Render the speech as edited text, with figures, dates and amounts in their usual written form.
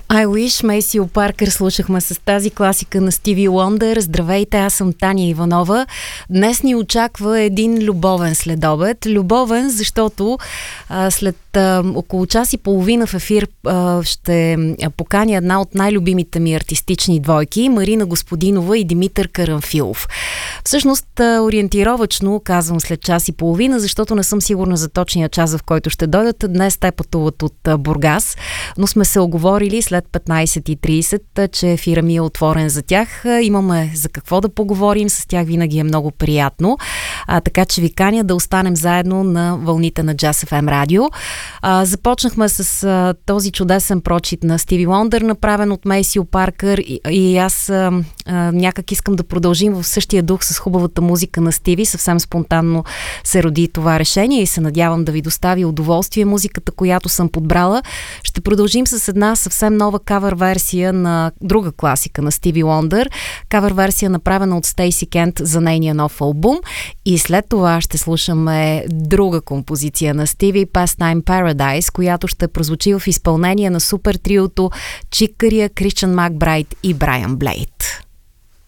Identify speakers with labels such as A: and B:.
A: I Wish, Мейсио Паркър слушахме с тази класика на Стиви Уондър. Здравейте, аз съм Таня Иванова. Днес ни очаква един любовен следобед. Любовен, защото след около час и половина в ефир ще поканя една от най-любимите ми артистични двойки, Марина Господинова и Димитър Карамфилов. Всъщност, ориентировачно казвам след час и половина, защото не съм сигурна за точния час, в който ще дойдат. Днес те пътуват от Бургас, но сме се оговорили след 15:30, че ефира ми е отворен за тях. Имаме за какво да поговорим, с тях винаги е много приятно. Така че ви каня да останем заедно на вълните на Jazz FM радио. Започнахме с този чудесен прочит на Стиви Уондър, направен от Мейсио Паркър, и аз някак искам да продължим в същия дух с хубавата музика на Стиви. Съвсем спонтанно се роди това решение и се надявам да ви достави удоволствие музиката, която съм подбрала. Ще продължим с една съвсем нова кавър версия на друга класика на Стиви Уондър. Кавър версия направена от Стейси Кент за нейния нов албум. И след това ще слушаме друга композиция на Стиви, Pastime Paradise, която ще прозвучи в изпълнение на супер триото Чик Кария, Кристиан Макбрайт и Брайан Блейд.